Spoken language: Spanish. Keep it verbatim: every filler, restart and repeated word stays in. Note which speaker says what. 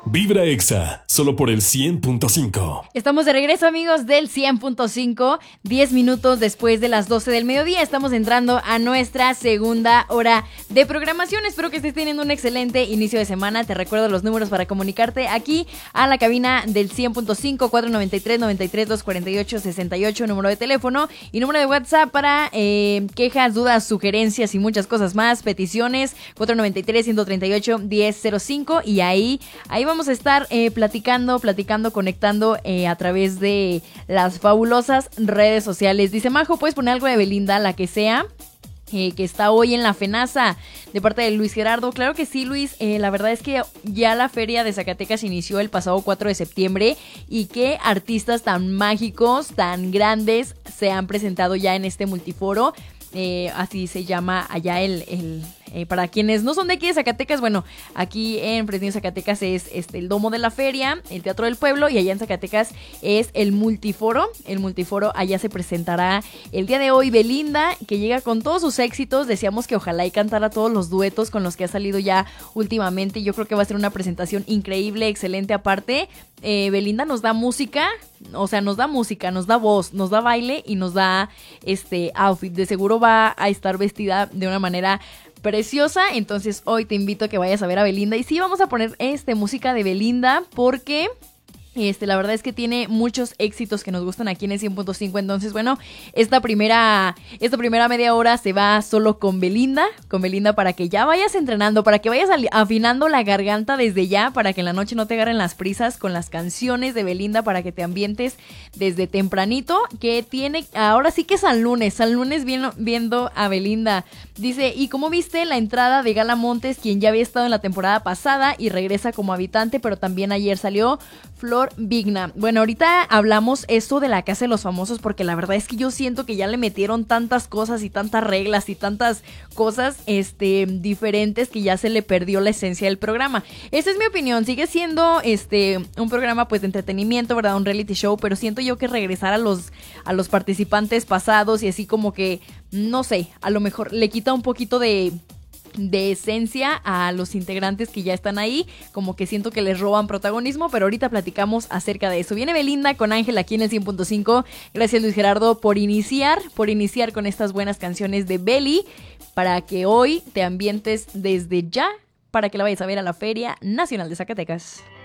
Speaker 1: Vibra Exa, solo por el cien punto cinco.
Speaker 2: Estamos de regreso, amigos, del cien punto cinco. diez minutos después de las doce del mediodía. Estamos entrando a nuestra segunda hora de programación. Espero que estés teniendo un excelente inicio de semana. Te recuerdo los números para comunicarte aquí a la cabina del cien punto cinco, cuatro nueve tres, nueve tres, dos cuatro ocho, seis ocho, número de teléfono y número de WhatsApp para eh, quejas, dudas, sugerencias y muchas cosas más. Peticiones, cuatro nueve tres, uno tres ocho, uno cero cero cinco. Y ahí, ahí vamos a estar eh, platicando, platicando, conectando eh, a través de las fabulosas redes sociales. Dice Majo, ¿puedes poner algo de Belinda, la que sea? Eh, que está hoy en la FENASA, de parte de Luis Gerardo. Claro que sí, Luis, eh, la verdad es que ya la feria de Zacatecas inició el pasado cuatro de septiembre y qué artistas tan mágicos, tan grandes se han presentado ya en este multiforo. Eh, así se llama allá el... el Eh, para quienes no son de aquí de Zacatecas, bueno, aquí en Fresnillo, Zacatecas es este el Domo de la Feria, el Teatro del Pueblo, y allá en Zacatecas es el Multiforo. El Multiforo, allá se presentará el día de hoy Belinda, que llega con todos sus éxitos. Decíamos que ojalá y cantara todos los duetos con los que ha salido ya últimamente. Yo creo que va a ser una presentación increíble, excelente. Aparte, eh, Belinda nos da música, o sea, nos da música, nos da voz, nos da baile y nos da este outfit. De seguro va a estar vestida de una manera preciosa, entonces hoy te invito a que vayas a ver a Belinda. Y sí, vamos a poner este música de Belinda porque Este, la verdad es que tiene muchos éxitos que nos gustan aquí en el cien punto cinco. Entonces, bueno, esta primera, esta primera media hora se va solo con Belinda, con Belinda para que ya vayas entrenando, para que vayas afinando la garganta desde ya, para que en la noche no te agarren las prisas con las canciones de Belinda, para que te ambientes desde tempranito, que tiene, ahora sí que es San Lunes, San Lunes viendo, viendo a Belinda. Dice, ¿y cómo viste la entrada de Gala Montes, quien ya había estado en la temporada pasada y regresa como habitante, pero también ayer salió Flor Vigna? Bueno, ahorita hablamos esto de la Casa de los Famosos porque la verdad es que yo siento que ya le metieron tantas cosas y tantas reglas y tantas cosas este, diferentes que ya se le perdió la esencia del programa. Esa es mi opinión, sigue siendo este, un programa pues de entretenimiento, ¿verdad? Un reality show, pero siento yo que regresar a los, a los participantes pasados y así como que, no sé, a lo mejor le quita un poquito de... de esencia a los integrantes que ya están ahí, como que siento que les roban protagonismo, pero ahorita platicamos acerca de eso. Viene Belinda con Ángel aquí en el cien punto cinco. Gracias, Luis Gerardo, por iniciar, por iniciar con estas buenas canciones de Beli, para que hoy te ambientes desde ya, para que la vayas a ver a la Feria Nacional de Zacatecas.